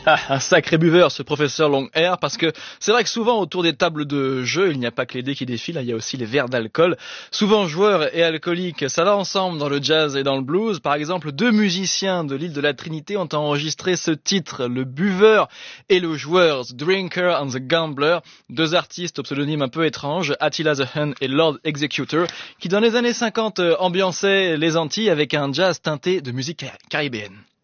Ah, un sacré buveur, ce professeur Longhair, parce que c'est vrai que souvent autour des tables de jeu, il n'y a pas que les dés qui défilent, il y a aussi les verres d'alcool. Souvent joueurs et alcooliques, ça va ensemble dans le jazz et dans le blues. Par exemple, deux musiciens de l'île de la Trinité ont enregistré ce titre, le buveur et le joueur, The Drinker and the Gambler, deux artistes au pseudonyme un peu étrange, Attila the Hun et Lord Executor, qui dans les années 50 ambiançaient les Antilles avec un jazz teinté de musique caribéenne.